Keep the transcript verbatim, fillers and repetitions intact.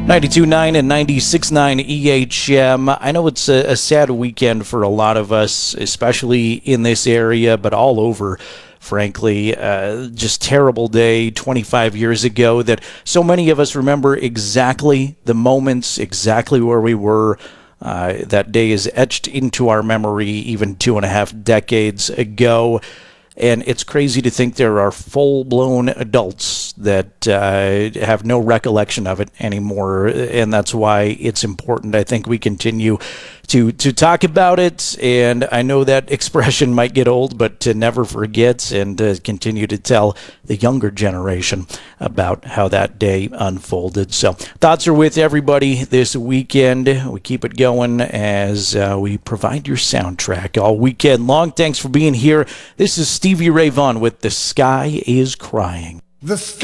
ninety-two point nine and ninety-six point nine E H M. I know it's a, a sad weekend for a lot of us, especially in this area, but all over, frankly. Uh, just terrible day twenty-five years ago that so many of us remember exactly the moments, exactly where we were. Uh, that day is etched into our memory even two and a half decades ago. And it's crazy to think there are full-blown adults that uh, have no recollection of it anymore. And that's why it's important, I think, we continue to to talk about it. And I know that expression might get old, but to never forget and uh, continue to tell the younger generation about how that day unfolded. So thoughts are with everybody this weekend. We keep it going as uh, we provide your soundtrack all weekend long. Thanks for being here. This is Stevie Ray Vaughan with The Sky is Crying. The sky